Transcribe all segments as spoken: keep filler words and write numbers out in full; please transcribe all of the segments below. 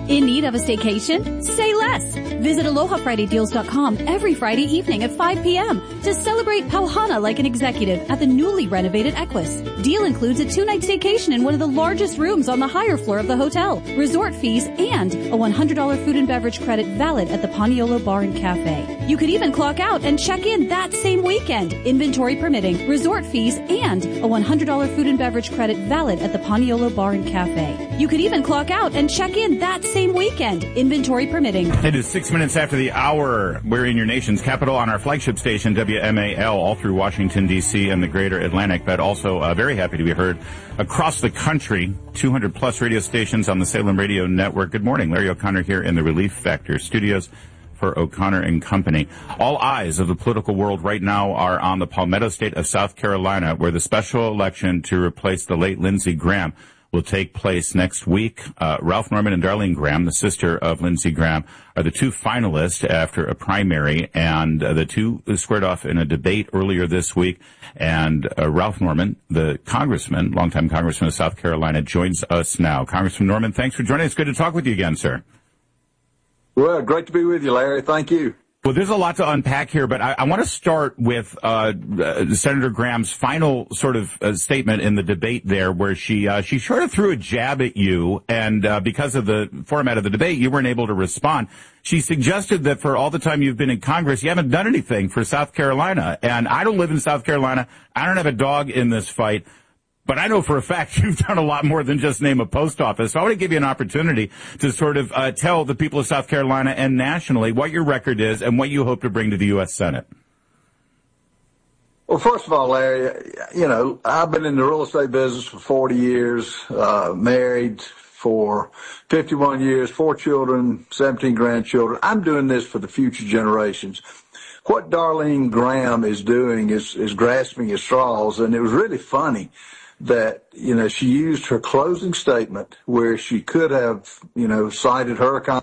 In need of a staycation? Say less. Visit aloha friday deals dot com every Friday evening at five p.m. to celebrate Pauhana like an executive at the newly renovated Equus. Deal includes a two-night staycation in one of the largest rooms on the higher floor of the hotel, resort fees, and a one hundred dollars food and beverage credit valid at the Paniolo Bar and Cafe. You could even clock out and check in that same weekend, inventory permitting, resort fees, and a one hundred dollars food and beverage credit valid at the Paniolo Bar and Cafe. You could even clock out and check in that same weekend, inventory permitting. It is six minutes after the hour. We're in your nation's capital on our flagship station, W M A L, all through Washington, D C and the greater Atlantic, but also uh, very happy to be heard across the country, two hundred plus radio stations on the Salem Radio Network. Good morning. Larry O'Connor here in the Relief Factor studios for O'Connor and Company. All eyes of the political world right now are on the Palmetto State of South Carolina, where the special election to replace the late Lindsey Graham will take place next week. Uh, Ralph Norman and Darlene Graham, the sister of Lindsey Graham, are the two finalists after a primary, and uh, the two squared off in a debate earlier this week. And uh, Ralph Norman, the congressman, longtime congressman of South Carolina, joins us now. Congressman Norman, thanks for joining us. Good to talk with you again, sir. Well, great to be with you, Larry. Thank you. Well, there's a lot to unpack here, but I, I want to start with uh, uh Senator Graham's final sort of uh, statement in the debate there, where she uh, she sort of threw a jab at you, and uh, because of the format of the debate, you weren't able to respond. She suggested that for all the time you've been in Congress, you haven't done anything for South Carolina, and I don't live in South Carolina. I don't have a dog in this fight. But I know for a fact you've done a lot more than just name a post office. So I want to give you an opportunity to sort of uh, tell the people of South Carolina and nationally what your record is and what you hope to bring to the U S Senate. Well, first of all, Larry, you know, I've been in the real estate business for forty years, uh, married for fifty-one years, four children, seventeen grandchildren. I'm doing this for the future generations. What Darlene Graham is doing is, is grasping at straws, and it was really funny that, you know, she used her closing statement where she could have, you know, cited her account.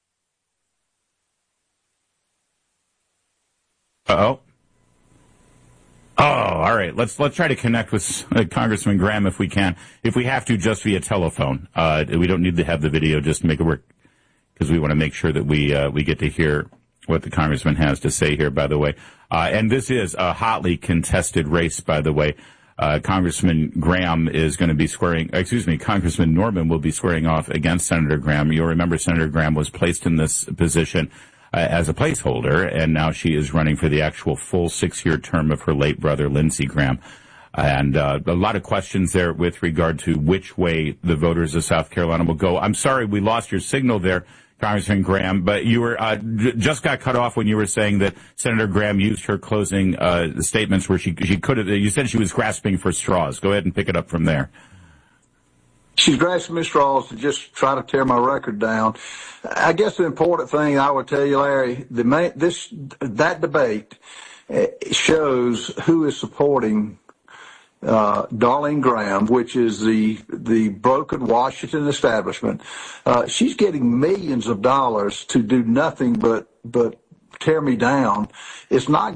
Uh-oh. Oh, all right. Let's let's try to connect with uh, Congressman Graham if we can. If we have to, just via telephone. Uh, we don't need to have the video just to make it work, because we want to make sure that we uh, we get to hear what the congressman has to say here, by the way. Uh, and this is a hotly contested race, by the way. Uh, Congressman Graham is going to be swearing, excuse me, Congressman Norman will be swearing off against Senator Graham. You'll remember Senator Graham was placed in this position uh, as a placeholder, and now she is running for the actual full six-year term of her late brother, Lindsey Graham. And uh, a lot of questions there with regard to which way the voters of South Carolina will go. I'm sorry we lost your signal there, Congressman Graham, but you were uh, j- just got cut off when you were saying that Senator Graham used her closing uh, statements where she she could have. You said she was grasping for straws. Go ahead and pick it up from there. She's grasping at straws to just try to tear my record down. I guess the important thing I would tell you, Larry, the main, this that debate uh, shows who is supporting Uh, Darlene Graham, which is the the broken Washington establishment. Uh, she's getting millions of dollars to do nothing but but tear me down. It's not